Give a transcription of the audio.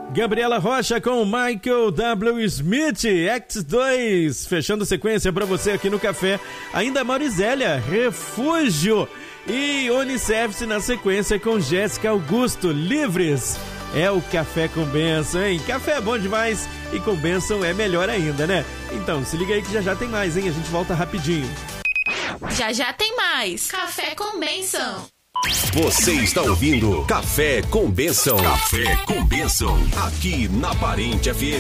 Gabriela Rocha com Michael W. Smith, Act 2, fechando sequência pra você aqui no Café. Ainda Maurisélia, Refúgio. E Unicef na sequência com Jéssica Augusto, Livres. É o Café com Bênção, hein? Café é bom demais e com bênção é melhor ainda, né? Então, se liga aí que já tem mais, hein? A gente volta rapidinho. Já tem mais. Café com Bênção. Você está ouvindo Café com Bênção. Café com Bênção. Aqui na Parente FM.